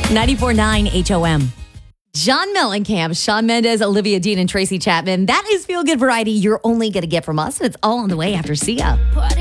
94.9 HOM. John Mellencamp, Shawn Mendes, Olivia Dean, and Tracy Chapman. That is Feel Good Variety you're only going to get from us. It's all on the way after Sia.